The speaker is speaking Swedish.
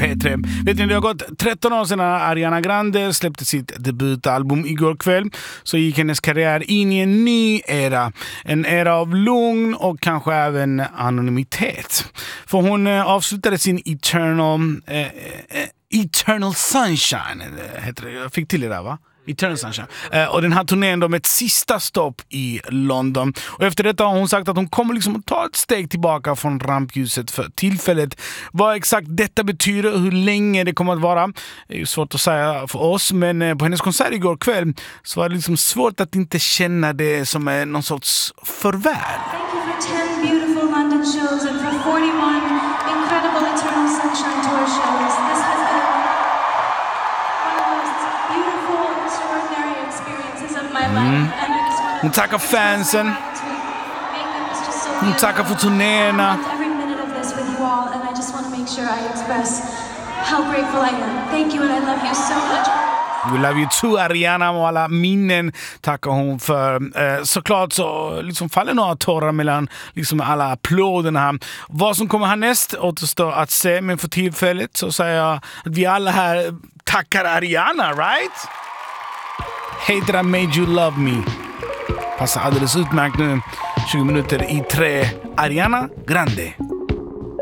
P3. Vet ni, det har gått 13 år sedan Ariana Grande släppte sitt debutalbum igår kväll. Så gick hennes karriär in i en ny era. En era av lugn och kanske även anonymitet. För hon avslutade sin Eternal Sunshine heter det. Jag fick till det där, va? Eternal Sunshine. Och den här turnén då med ett sista stopp i London. Och efter detta har hon sagt att hon kommer liksom att ta ett steg tillbaka från rampljuset för tillfället. Vad exakt detta betyder och hur länge det kommer att vara är ju svårt att säga för oss. Men på hennes konsert igår kväll så var det liksom svårt att inte känna det som någon sorts farväl. Thank you for 10 beautiful London shows and for 41 incredible Eternal Sunshine Tour shows. This has been one of the most beautiful, extraordinary experiences of my life. And I just want to Hon tackar fansen. Hon tackar för turnéerna. every minute of this with you all, and I just want to make sure I express how grateful I am. Thank you, and I love you so much. We love you too, Ariana, och alla minnen tackar hon för. Såklart så liksom faller några tårar mellan liksom alla applåderna här. Vad som kommer härnäst återstår att se, men för tillfället så säger jag att vi alla här tackar Ariana, right? Hate that I made you love me. Passar alldeles utmärkt nu. 20 minuter i 3. Ariana Grande.